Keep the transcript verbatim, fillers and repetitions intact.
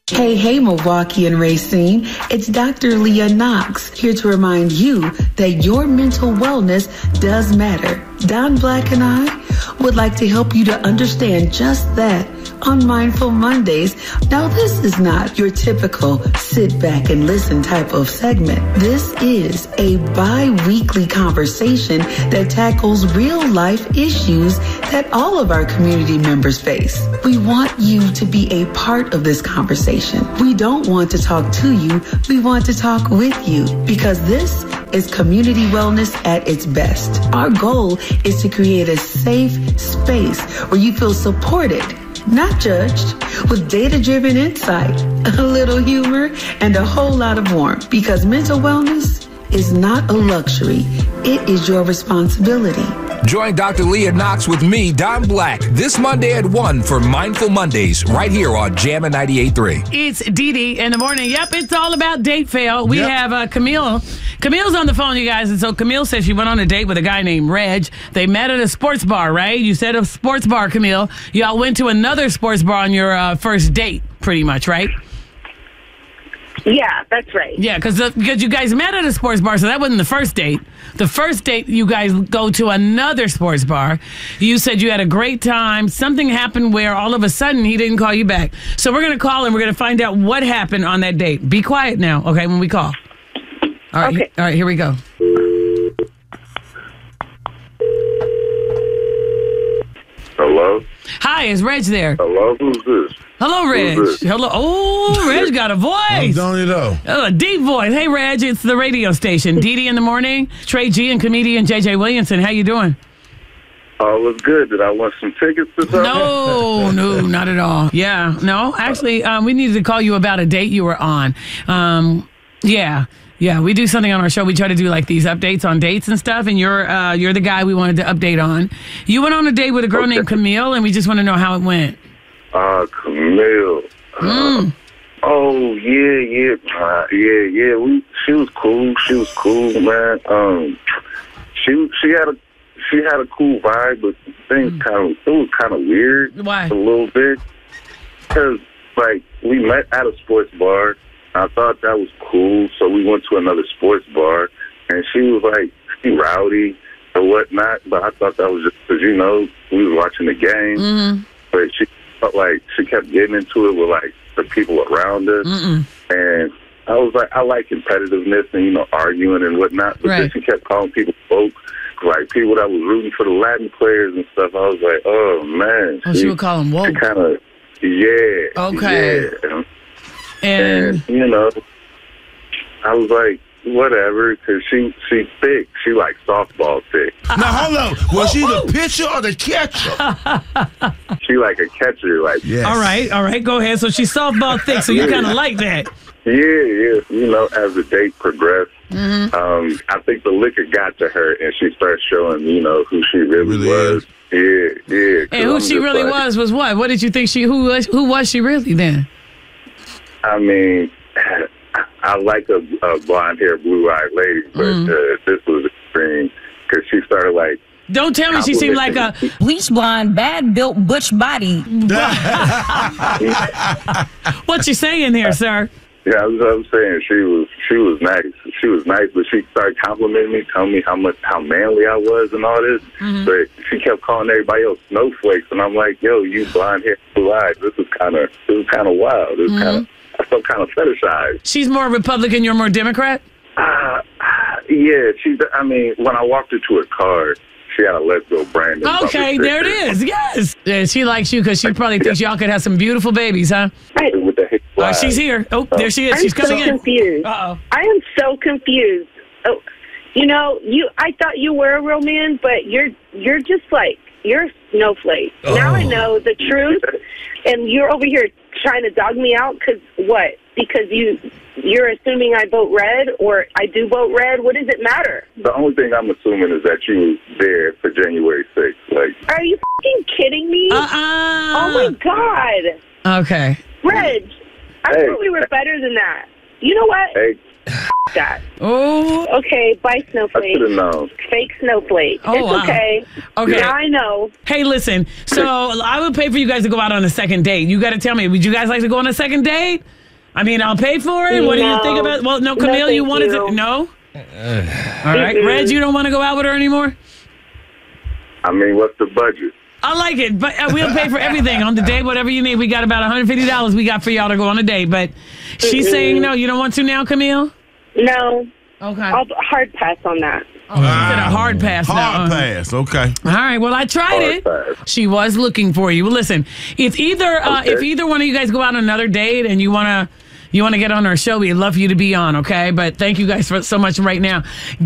Hey, hey, Milwaukee and Racine. It's Doctor Leah Knox here to remind you that your mental wellness does matter. Don Black and I would like to help you to understand just that on Mindful Mondays. Now, this is not your typical sit back and listen type of segment. This is a bi-weekly conversation that tackles real life issues that all of our community members face. We want you to be a part of this conversation. We don't want to talk to you. We want to talk with you because this is community wellness at its best. Our goal is to create a safe space where you feel supported, not judged, with data-driven insight, a little humor, and a whole lot of warmth. Because mental wellness is not a luxury. It is your responsibility. Join Doctor Leah Knox with me, Don Black, this Monday at one for Mindful Mondays, right here on Jammin' ninety-eight point three. It's Dee Dee in the morning. Yep, it's all about date fail. We Yep. have uh, Camille. Camille's on the phone, you guys. And so Camille says she went on a date with a guy named Reg. They met at a sports bar, right? You said a sports bar, Camille. Y'all went to another sports bar on your uh, first date, pretty much, right? Yeah, that's right. Yeah, because because you guys met at a sports bar, so that wasn't the first date. The first date, you guys go to another sports bar. You said you had a great time. Something happened where all of a sudden he didn't call you back. So we're going to call and we're going to find out what happened on that date. Be quiet now, okay, when we call. All right, Okay. all right, here we go. Hello? Hi, is Reg there? Hello? Who's this? Hello, Reg. Who's this? Hello. Oh, Reg got a I'm voice. telling you though. Oh, a deep voice. Hey, Reg, it's the radio station. Dee Dee in the morning. Trey G and comedian J J Williamson. How you doing? Oh, it was good. Did I want some tickets to something? No, no, not at all. Yeah, no. Actually, um, we needed to call you about a date you were on. Um, yeah, yeah. We do something on our show. We try to do like these updates on dates and stuff. And you're uh, you're the guy we wanted to update on. You went on a date with a girl Okay. named Camille, and we just want to know how it went. Uh, Camille. Mm. Uh, oh, yeah, yeah. Uh, yeah, yeah. We, she was cool. She was cool, man. Um, she she had a she had a cool vibe, but things Mm. kind of, it was kind of weird. Why? A little bit. Because, like, we met at a sports bar. I thought that was cool, so we went to another sports bar, and she was, like, she rowdy or whatnot, but I thought that was just because, you know, we was watching the game, Mm-hmm. but she felt like she kept getting into it with, like, the people around us, Mm-mm. and I was like, I like competitiveness and, you know, arguing and whatnot, but Right. then she kept calling people folk, like, people that was rooting for the Latin players and stuff. I was like, oh, man. Oh, she would call him woke. kind of, yeah. Okay. Yeah. And And, you know, I was like, whatever, because she, she thick. She like softball thick. Now hold on. Was she the pitcher or the catcher? She like a catcher, like, Yes. all right, all right, go ahead. So she's softball thick, so you kind of like that. yeah, yeah. You know, as the date progressed, Mm-hmm. um, I think the liquor got to her, and she started showing, you know, who she really, Really was. is. Yeah, yeah. 'cause And who I'm she just really like- was was what? What did you think she? Who was? Who was she really then? I mean, I like a, a blonde hair, blue eyed lady, but Mm. uh, this was extreme because she started like. Don't tell me she seemed like a Bleach blonde, bad built butch body. What you saying here, sir? Yeah, I was, I was saying she was she was nice. She was nice, but she started complimenting me, telling me how much how manly I was and all this. Mm-hmm. But she kept calling everybody else snowflakes, and I'm like, yo, you blonde hair, blue eyes. This is kind of this is kind of wild. This Mm-hmm. kind of I felt kind of fetishized. She's more Republican, you're more Democrat? Uh, yeah, she. I mean, when I walked into her car, she had a Let's Go Brandon. Okay, bumper there it sticker. is. Yes. Yeah, she likes you because she probably thinks y'all could have some beautiful babies, huh? With the hip Oh, flag. she's here. Oh, there she is. I'm She's so coming in. confused. Uh-oh. I am so confused. Oh, you know, you. I thought you were a real man, but you're you're just like you're a snowflake. Now I know the truth, and you're over here trying to dog me out because what? Because you you're assuming I vote red or I do vote red. What does it matter? The only thing I'm assuming is that you was there for January sixth. Like, Are you fucking kidding me? Uh-uh. Oh my god, Okay. Reg! I Hey. thought we were better than that. You know what? hey, that. Oh. Okay, bye, I Snowflake. should have known. Fake Snowflake. Oh, it's wow. okay. Okay. Now I know. Hey, listen. So I would pay for you guys to go out on a second date. You got to tell me. Would you guys like to go on a second date? I mean, I'll pay for it. What do you No. think about? Well, no, No, Camille, you thank wanted you. to no. All right, Reg, you don't want to go out with her anymore. I mean, what's the budget? I like it, but uh, we'll pay for everything on the day, whatever you need. We got about one hundred fifty dollars we got for y'all to go on a date. But she's saying no. You don't want to now, Camille? No. Okay. I'll hard pass on that. Oh, she said a hard pass. Hard now. pass. Okay. All right. Well, I tried Hard it. pass. She was looking for you. Well, listen, if either uh, Okay. if either one of you guys go out on another date and you wanna you wanna get on our show, we'd love for you to be on. Okay. But thank you guys for so much right now.